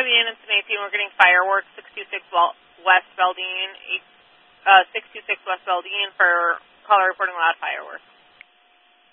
Vivian, it's an 18. We're getting fireworks, 626 West Valdine, 626 West Valdine for caller reporting loud fireworks.